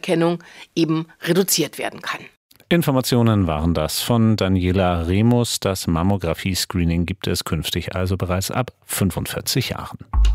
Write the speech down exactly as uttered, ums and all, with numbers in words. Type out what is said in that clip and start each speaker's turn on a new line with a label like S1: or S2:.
S1: Früherkennung eben reduziert werden kann.
S2: Informationen waren das von Daniela Remus. Das Mammographie-Screening gibt es künftig also bereits ab fünfundvierzig Jahren.